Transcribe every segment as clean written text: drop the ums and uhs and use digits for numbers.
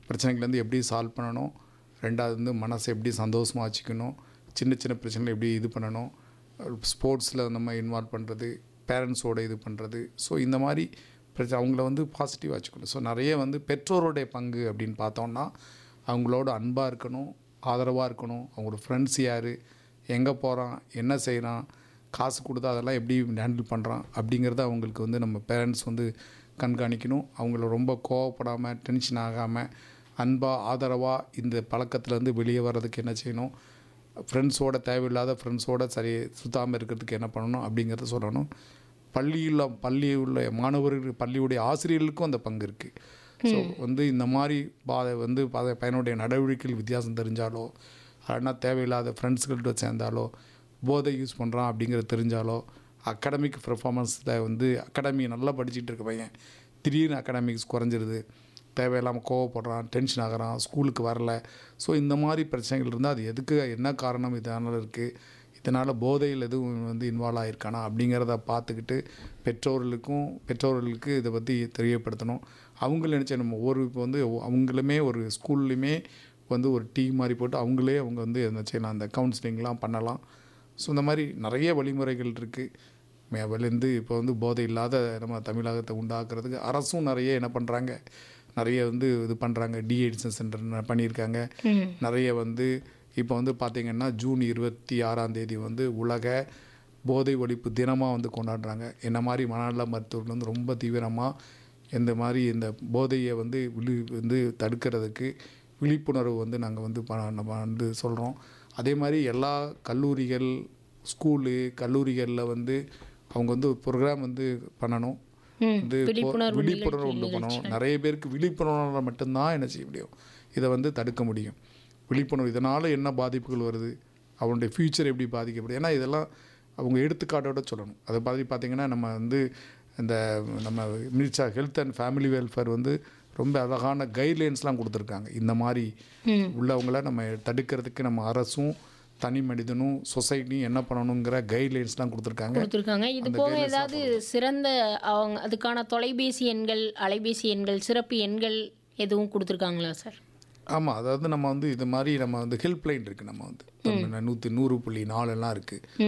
பிரச்சனைகள்லேருந்து எப்படி சால்வ் பண்ணணும், 2வது வந்து மனசை எப்படி சந்தோஷமாக வச்சுக்கணும், சின்ன சின்ன பிரச்சனைகளை எப்படி இது பண்ணணும், ஸ்போர்ட்ஸில் நம்ம இன்வால்வ் பண்ணுறது, பேரண்ட்ஸோட இது பண்ணுறது. ஸோ இந்த மாதிரி அவங்கள வந்து பாசிட்டிவாக வச்சுக்கணும். ஸோ நிறைய வந்து பெற்றோருடைய பங்கு அப்படின்னு பார்த்தோம்னா, அவங்களோட அன்பாக இருக்கணும், ஆதரவாக இருக்கணும். அவங்களோட ஃப்ரெண்ட்ஸ் யார், எங்கே போகிறான், என்ன செய்கிறான், காசு கொடுத்தா அதெல்லாம் எப்படி ஹேண்டில் பண்ணுறான் அப்படிங்கிறத அவங்களுக்கு வந்து நம்ம பேரண்ட்ஸ் வந்து கண்காணிக்கணும். அவங்கள ரொம்ப கோவப்படாமல், டென்ஷன் ஆகாமல், அன்பாக ஆதரவாக இந்த பழக்கத்துலேருந்து வெளியே வர்றதுக்கு என்ன செய்யணும், ஃப்ரெண்ட்ஸோட தேவையில்லாத ஃப்ரெண்ட்ஸோட சரி சுத்தாமல் இருக்கிறதுக்கு என்ன பண்ணணும் அப்படிங்கிறத சொல்லணும். பள்ளியுள்ள மாணவர்கள், பள்ளியுடைய ஆசிரியர்களுக்கும் அந்த பங்கு இருக்குது. ஸோ வந்து இந்த மாதிரி வந்து பையனுடைய நடவடிக்கைகள் வித்தியாசம் தெரிஞ்சாலோ, இல்லைன்னா தேவையில்லாத ஃப்ரெண்ட்ஸ்கிட்ட சேர்ந்தாலோ, போதை யூஸ் பண்ணுறான் அப்படிங்கிறது தெரிஞ்சாலோ, அகாடமிக் பெர்ஃபார்மன்ஸில் வந்து அகாடமி நல்லா படிச்சுட்டு இருக்க பையன் திடீர்னு அகாடமிக்ஸ் குறைஞ்சிருது, தேவையில்லாமல் கோவப்படுறான், டென்ஷன் ஆகிறான், ஸ்கூலுக்கு வரல. ஸோ இந்த மாதிரி பிரச்சனைகள் இருந்தால் அது எதுக்கு, என்ன காரணம் இதனால் இருக்குது, இதனால் போதையில் எதுவும் வந்து இன்வால்வ் ஆகிருக்கானா அப்படிங்கிறத பார்த்துக்கிட்டு பெற்றோர்களுக்கு இதை பற்றி தெரியப்படுத்தணும். அவங்களும் நினச்ச நம்ம இப்போ வந்து அவங்களுமே ஒரு ஸ்கூல்லையுமே வந்து ஒரு டீம் மாதிரி போட்டு அவங்க வந்து என்ன செய்யலாம், அந்த கவுன்சிலிங்லாம் பண்ணலாம். ஸோ இந்த மாதிரி நிறைய வழிமுறைகள் இருக்குது. அதுலேருந்து இப்போ வந்து போதை இல்லாத நம்ம தமிழகத்தை உண்டாக்குறதுக்கு அரசும் நிறைய என்ன பண்ணுறாங்க, நிறைய வந்து இது பண்ணுறாங்க. டிஎடிக்ஷன் சென்டர் பண்ணியிருக்காங்க. நிறைய வந்து இப்போ வந்து பார்த்திங்கன்னா ஜூன் 26 வந்து உலக போதை ஒழிப்பு தினமாக வந்து கொண்டாடுறாங்க. என்ன மாதிரி மனநல மருத்துவர்கள் வந்து ரொம்ப தீவிரமாக இந்த மாதிரி இந்த போதையை வந்து தடுக்கிறதுக்கு விழிப்புணர்வு வந்து நாங்கள் வந்து நம்ம வந்து சொல்கிறோம். அதே மாதிரி எல்லா கல்லூரிகள், ஸ்கூலு, கல்லூரிகளில் வந்து அவங்க வந்து ப்ரோக்ராம் வந்து பண்ணணும், வந்து விழிப்புணர்வு உண்டு பண்ணணும். நிறைய பேருக்கு விழிப்புணர்வு மட்டும்தான் என்ன செய்ய முடியும், இதை வந்து தடுக்க முடியும். விழிப்புணர்வு, இதனால் என்ன பாதிப்புகள் வருது, அவனுடைய ஃப்யூச்சர் எப்படி பாதிக்கப்படுது, ஏன்னா இதெல்லாம் அவங்க எடுத்துக்காட்டோட சொல்லணும். அதை பார்த்திங்கன்னா நம்ம வந்து இந்த நம்ம minister health and family welfare வந்து ரொம்ப அழகான கைட்லைன்ஸ்லாம் கொடுத்துருக்காங்க. இந்த மாதிரி உள்ளவங்கள நம்ம தடுக்கிறதுக்கு நம்ம அரசும் தனி மனிதனும் சொசைட்டியும் என்ன பண்ணணுங்கிற கைட்லைன்ஸ்லாம் கொடுத்துருக்காங்க. இது போக ஏதாவது சிறந்த அவங்க அதுக்கான தொலைபேசி எண்கள், அலைபேசி எண்கள், சிறப்பு எண்கள் எதுவும் கொடுத்துருக்காங்களா சார்? ஆமாம், அதாவது நம்ம வந்து இது மாதிரி நம்ம வந்து ஹெல்ப்லைன் இருக்குது. நம்ம வந்து 100.4 இருக்குது,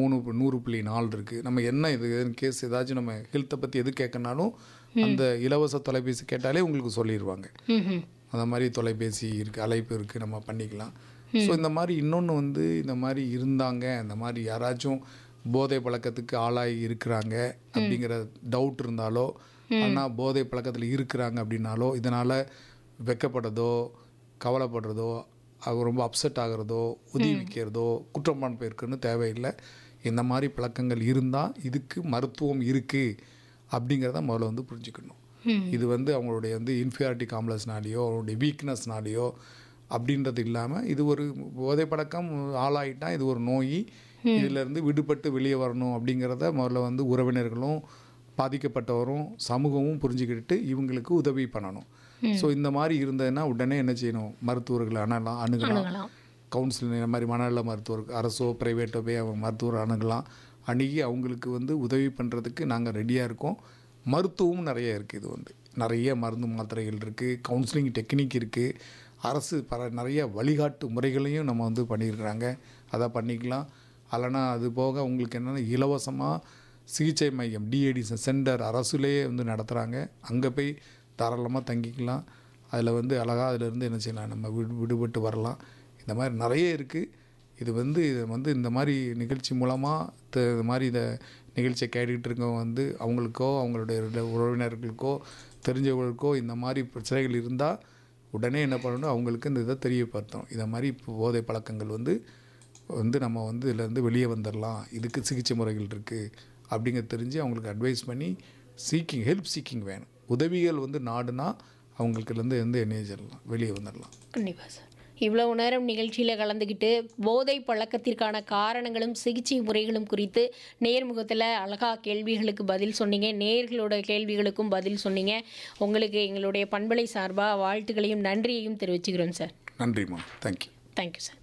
100.4 இருக்குது. நம்ம என்ன இது கேஸ் ஏதாச்சும் நம்ம ஹெல்த்தை பற்றி எது கேட்கனாலும் அந்த இலவச தொலைபேசி கேட்டாலே உங்களுக்கு சொல்லிடுவாங்க. அந்த மாதிரி தொலைபேசி இருக்குது, அழைப்பு இருக்குது, நம்ம பண்ணிக்கலாம். ஸோ இந்த மாதிரி இன்னொன்று வந்து இந்த மாதிரி இருந்தாங்க, இந்த மாதிரி யாராச்சும் போதை பழக்கத்துக்கு ஆளாகி இருக்கிறாங்க அப்படிங்கிற டவுட் இருந்தாலோ, ஆனால் போதை பழக்கத்தில் இருக்கிறாங்க அப்படின்னாலோ, இதனால் வெக்கப்படுறதோ, கவலைப்படுறதோ, அவங்க ரொம்ப அப்செட் ஆகிறதோ, உதவிக்கிறதோ, குற்றமான இருக்குன்னு தேவையில்லை. இந்த மாதிரி பழக்கங்கள் இருந்தால் இதுக்கு மருத்துவம் இருக்குது அப்படிங்கிறத முதல்ல வந்து புரிஞ்சுக்கணும். இது வந்து அவங்களுடைய வந்து இன்ஃபீரியாரிட்டி காம்ப்ளெக்ஸ்னாலேயோ, அவங்களுடைய வீக்னஸ்னாலேயோ அப்படின்றது இல்லாமல், இது ஒரு போதை பழக்கம் ஆளாயிட்டால் இது ஒரு நோய், இதிலேருந்து விடுபட்டு வெளியே வரணும் அப்படிங்கிறத முதல்ல வந்து உறவினர்களும் பாதிக்கப்பட்டவரும் சமூகமும் புரிஞ்சுக்கிட்டு இவங்களுக்கு உதவி பண்ணணும். ஸோ இந்த மாதிரி இருந்ததுன்னா உடனே என்ன செய்யணும், மருத்துவர்களை அணுகலாம். கவுன்சிலிங் இந்த மாதிரி மனநல மருத்துவருக்கு அரசோ ப்ரைவேட்டோ போய் அவங்க மருத்துவர் அணுகி அவங்களுக்கு வந்து உதவி பண்ணுறதுக்கு நாங்கள் ரெடியாக இருக்கோம். மருத்துவமும் நிறைய இருக்குது. இது வந்து நிறைய மருந்து மாத்திரைகள் இருக்குது, கவுன்சிலிங் டெக்னிக் இருக்குது, அரசு நிறைய வழிகாட்டு முறைகளையும் நம்ம வந்து பண்ணியிருக்கிறாங்க. அதை பண்ணிக்கலாம். இல்லைனா அது போக உங்களுக்கு என்னென்னா இலவசமாக சிகிச்சை மையம் டிஎடிக்ஷன் சென்டர் அரசுலேயே வந்து நடத்துகிறாங்க. அங்கே போய் தாராளமாக தங்கிக்கலாம். அதில் வந்து அழகாக அதிலேருந்து என்ன செய்யலாம், நம்ம விடுபட்டு வரலாம். இந்த மாதிரி நிறைய இருக்குது. இது வந்து இந்த மாதிரி நிகழ்ச்சி மூலமாக இது மாதிரி இதை நிகழ்ச்சியை கேட்டுக்கிட்டு இருக்கவங்க வந்து அவங்களுக்கோ அவங்களுடைய உறவினர்களுக்கோ தெரிஞ்சவங்களுக்கோ இந்த மாதிரி பிரச்சனைகள் இருந்தால் உடனே என்ன பண்ணணும், அவங்களுக்கு இந்த இதை தெரியப்படுத்தணும். இதை மாதிரி இப்போ போதை பழக்கங்கள் வந்து நம்ம வந்து இதுலேருந்து வெளியே வந்துடலாம், இதுக்கு சிகிச்சை முறைகள் இருக்குது அப்படிங்கிற தெரிஞ்சு அவங்களுக்கு அட்வைஸ் பண்ணி ஹெல்ப் சீக்கிங் வேணும். உதவிகள் வந்து நாடுனா அவங்களுக்குலேருந்து எண்ணெய்ச்சிடலாம், வெளியே வந்துடலாம். கண்டிப்பாக சார். இவ்வளவு நேரம் நிகழ்ச்சியில் கலந்துக்கிட்டு போதை பழக்கத்திற்கான காரணங்களும் சிகிச்சை முறைகளும் குறித்து நேர்முகத்தில் அழகா கேள்விகளுக்கு பதில் சொன்னீங்க, நேயர்களோட கேள்விகளுக்கும் பதில் சொன்னீங்க. உங்களுக்கு எங்களுடைய பண்பலை சார்பாக வாழ்த்துக்களையும் நன்றியையும் தெரிவிச்சுக்கிறோம் சார். நன்றிம்மா. தேங்க்யூ. Thank you sir.